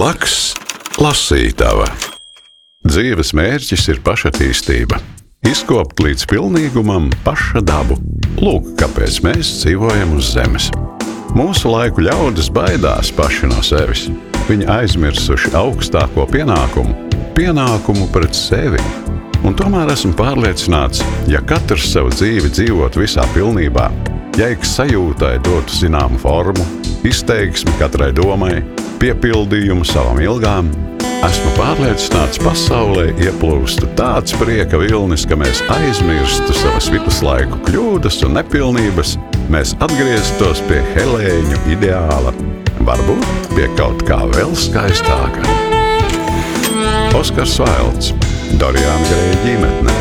Blakus lasītava. Dzīves mērķis ir pašattīstība. Izkopt līdz pilnīgumam paša dabu. Lūk, kāpēc mēs dzīvojam uz zemes. Mūsu laiku ļaudis baidās paši no sevis. Viņi aizmirsuši augstāko pienākumu pret sevi. Un tomēr esmu pārliecināts, ja katrs savu dzīvi dzīvot visā pilnībā, ja ik sajūtai dotu zināmu formu, izteiksmi katrai domai, piepildījumu savam ilgām, esmu pārliecināts, pasaulē ieplūstu tāds prieka vilnis, ka mēs aizmirstu savas viduslaiku kļūdas un nepilnības, mēs atgrieztos pie helēņu ideāla, varbūt pie kaut kā vēl skaistāka. Oskars Vailds, Doriāna Greja ģimetne.